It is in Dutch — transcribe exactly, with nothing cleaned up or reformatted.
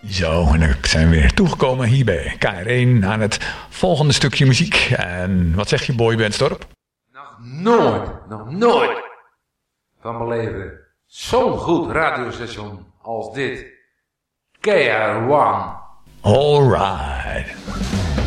Zo, en dan zijn we weer toegekomen hier bij K R één aan het volgende stukje muziek. En wat zeg je, Boy Bentstorp? Nog nooit, nog nooit van mijn leven zo'n goed radiostation als dit. K R one. All right.